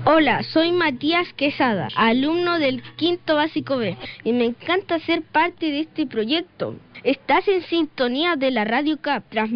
Hola, soy Matías Quesada, alumno del quinto básico B, y me encanta ser parte de este proyecto. Estás en sintonía de la Radio CAP,